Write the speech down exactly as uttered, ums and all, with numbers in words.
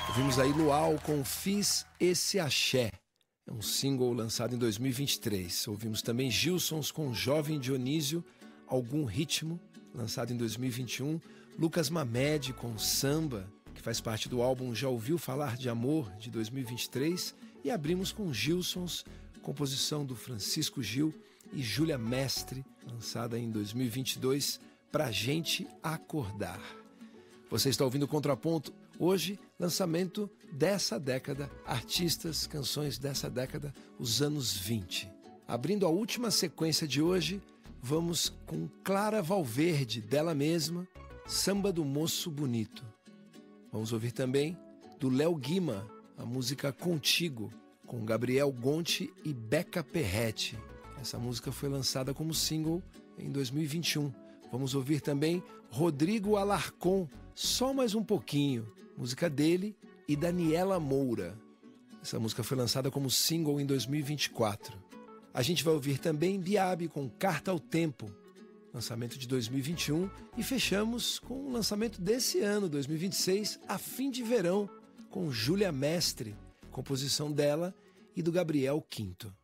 Ouvimos aí Luau com Fiz Esse Axé. É um single lançado em dois mil e vinte e três. Ouvimos também Gilsons com Jovem Dionísio, Algum Ritmo, lançado em dois mil e vinte e um. Lucas Mamed com Samba, que faz parte do álbum Já Ouviu Falar de Amor, de dois mil e vinte e três. E abrimos com Gilsons, composição do Francisco Gil e Júlia Mestre, lançada em dois mil e vinte e dois, Pra Gente Acordar. Você está ouvindo o Contraponto. Hoje, lançamento dessa década, artistas, canções dessa década, os anos vinte. Abrindo a última sequência de hoje, vamos com Clara Valverde, dela mesma, Samba do Moço Bonito. Vamos ouvir também do Léo Guima, a música Contigo, com Gabriel Gonti e Beca Perretti. Essa música foi lançada como single em dois mil e vinte e um. Vamos ouvir também Rodrigo Alarcon, Só Mais Um Pouquinho, música dele e Daniela Moura. Essa música foi lançada como single em dois mil e vinte e quatro. A gente vai ouvir também Biabe com Carta ao Tempo, lançamento de dois mil e vinte e um. E fechamos com o lançamento desse ano, dois mil e vinte e seis, A Fim de Verão, com Júlia Mestre, composição dela e do Gabriel Quinto.